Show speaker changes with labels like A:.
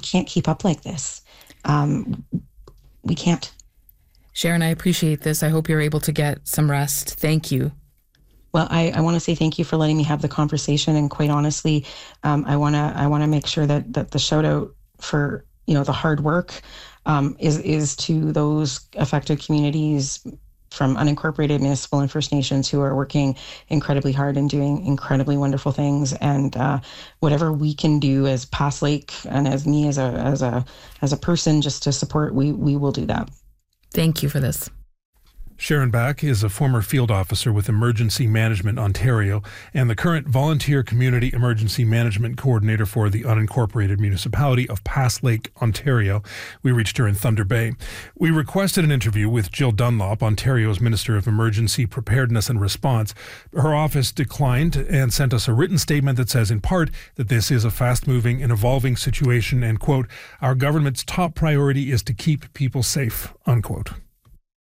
A: can't keep up like this. We can't.
B: Sharon, I appreciate this. I hope you're able to get some rest. Thank you.
A: Well, I want to say thank you for letting me have the conversation. And quite honestly, I want to make sure that the shout out for, the hard work is to those affected communities from unincorporated, municipal, and First Nations who are working incredibly hard and doing incredibly wonderful things. And whatever we can do as Pass Lake and as me as a person just to support, we will do that.
B: Thank you for this.
C: Sharon Back is a former field officer with Emergency Management Ontario and the current volunteer community emergency management coordinator for the unincorporated municipality of Pass Lake, Ontario. We reached her in Thunder Bay. We requested an interview with Jill Dunlop, Ontario's Minister of Emergency Preparedness and Response. Her office declined and sent us a written statement that says in part that this is a fast-moving and evolving situation and, quote, our government's top priority is to keep people safe, unquote.